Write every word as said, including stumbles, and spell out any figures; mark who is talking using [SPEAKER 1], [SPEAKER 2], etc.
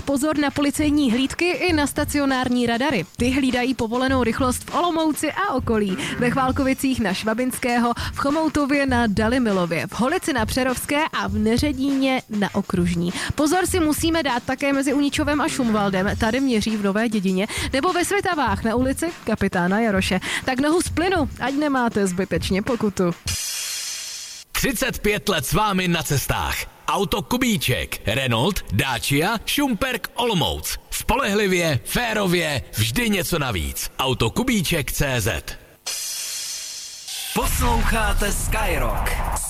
[SPEAKER 1] pozor na policejní hlídky i na stacionární radary. Ty hlídají povolenou rychlost v Olomouci a okolí, ve Chválkovicích na Švabinského, v Chomoutově na Dalimilově, v Holici na Přerovské a v Neředíně na Okružní. Pozor si musíme dát také mezi Uničovem a Šumvaldem, tady měří v Nové Dědině, nebo ve Svitavách na ulici Kapitána Jaroše. Tak nohu z plynu, ať nemáte zbytečně pokutu.
[SPEAKER 2] třicet pět let s vámi na cestách. Auto Kubíček, Renault, Dacia, Šumperk, Olomouc. Spolehlivě, férově, vždy něco navíc. Auto Kubíček tečka cé zet.
[SPEAKER 3] Posloucháte Skyrock.